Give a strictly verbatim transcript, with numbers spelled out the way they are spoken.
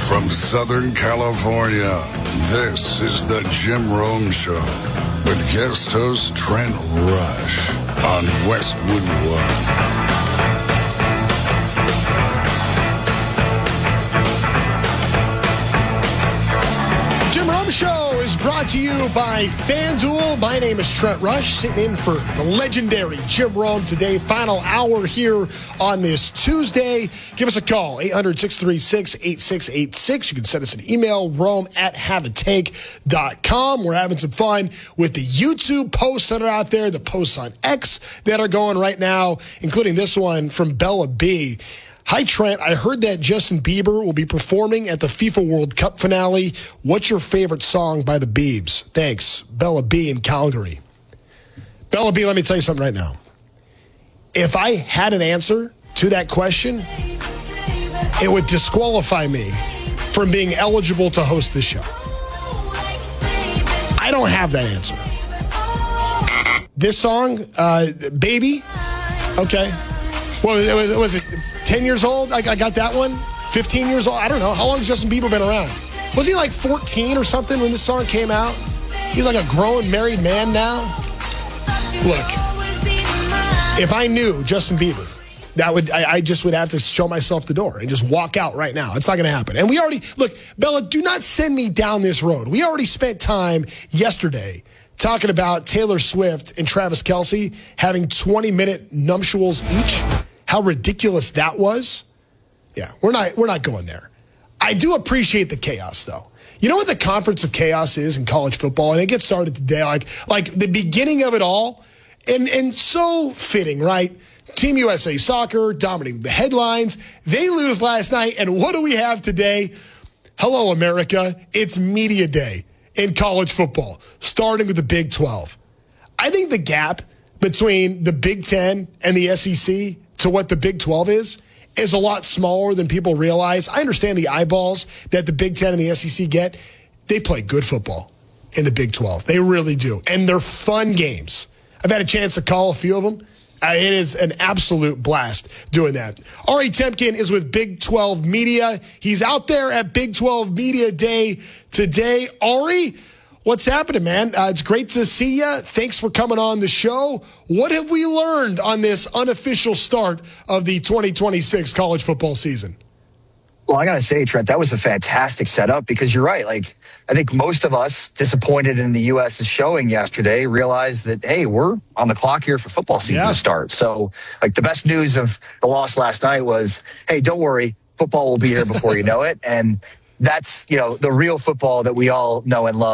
From Southern California, this is the Jim Rome Show with guest host Trent Rush on Westwood One. Show is brought to you by FanDuel. My name is Trent Rush, sitting in for the legendary Jim Rome today. Final hour here on this Tuesday. Give us a call, eight hundred, six three six, eight six eight six. You can send us an email, rome at have a tank dot com. We're having some fun with the YouTube posts that are out there, the posts on X that are going right now, including this one from Bella B. Hi, Trent. I heard that Justin Bieber will be performing at the FIFA World Cup finale. What's your favorite song by the Biebs? Thanks. Bella B in Calgary. Bella B, let me tell you something right now. If I had an answer to that question, it would disqualify me from being eligible to host this show. I don't have that answer. This song, uh, Baby, okay. Well, it was, was it ten years old? I, I got that one. fifteen years old? I don't know. How long has Justin Bieber been around? Was he like fourteen or something when this song came out? He's like a grown, married man now. Look, if I knew Justin Bieber, that would I, I just would have to show myself the door and just walk out right now. It's not going to happen. And we already, look, Bella, do not send me down this road. We already spent time yesterday talking about Taylor Swift and Travis Kelce having twenty-minute nuptials each. How ridiculous that was. Yeah, we're not we're not going there. I do appreciate the chaos, though. You know what the conference of chaos is in college football? And it gets started today, like like the beginning of it all, and and so fitting, right? Team U S A Soccer dominating the headlines. They lose last night, and what do we have today? Hello, America. It's media day in college football, starting with the Big twelve. I think the gap between the Big Ten and the S E C to what the Big twelve is, is a lot smaller than people realize. I understand the eyeballs that the Big Ten and the S E C get. They play good football in the Big twelve. They really do. And they're fun games. I've had a chance to call a few of them. Uh, it is an absolute blast doing that. Ari Temkin is with Big twelve Media. He's out there at Big twelve Media Day today. Ari, what's happening, man? Uh, it's great to see you. Thanks for coming on the show. What have we learned on this unofficial start of the twenty twenty-six college football season? Well, I got to say, Trent, that was a fantastic setup because you're right. Like, I think most of us disappointed in the U S showing yesterday realized that, hey, we're on the clock here for football season yeah. to start. So, like, the best news of the loss last night was, hey, don't worry, football will be here before you know it. And that's, you know, the real football that we all know and love.